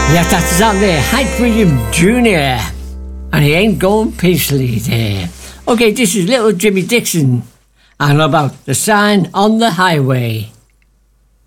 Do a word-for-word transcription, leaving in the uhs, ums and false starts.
Yes, that's out there. Hank Williams Junior And he ain't going peacefully there. Okay, this is little Jimmy Dixon. And about the sign on the highway.